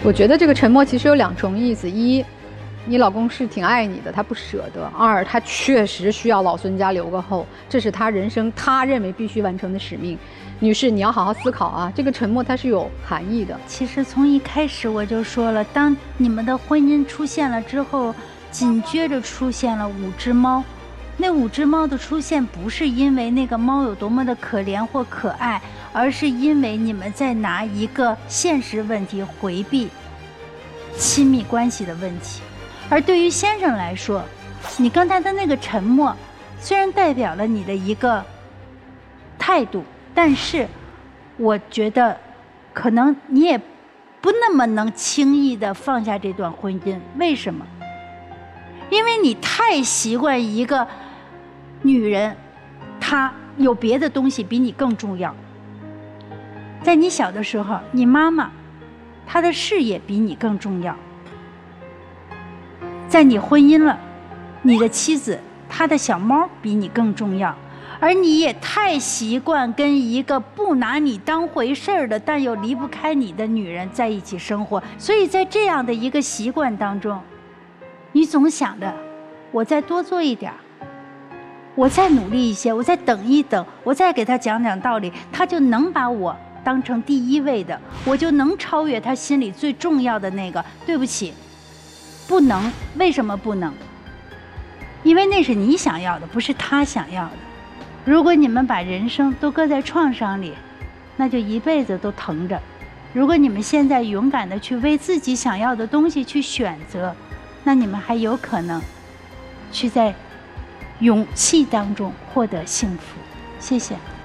我觉得这个沉默其实有2重意思：一，你老公是挺爱你的，他不舍得；二，他确实需要老孙家留个后，这是他人生他认为必须完成的使命。女士，你要好好思考啊，这个沉默它是有含义的。 其实从一开始我就说了，当你们的婚姻出现了之后，紧接着出现了5只猫。那5只猫的出现不是因为那个猫有多么的可怜或可爱，而是因为你们在拿一个现实问题回避亲密关系的问题。而对于先生来说，你刚才的那个沉默虽然代表了你的一个态度，但是我觉得可能你也不那么能轻易的放下这段婚姻。为什么？因为你太习惯一个女人，她有别的东西比你更重要。在你小的时候，你妈妈她的事业比你更重要。在你婚姻了，你的妻子她的小猫比你更重要。而你也太习惯跟一个不拿你当回事儿的，但又离不开你的女人在一起生活。所以在这样的一个习惯当中，你总想着我再多做一点，我再努力一些，我再等一等，我再给他讲讲道理，他就能把我当成第1位的，我就能超越他心里最重要的那个。对不起，不能。为什么不能？因为那是你想要的，不是他想要的。如果你们把人生都搁在创伤里，那就一辈子都疼着。如果你们现在勇敢的去为自己想要的东西去选择，那你们还有可能去在勇气当中获得幸福。谢谢。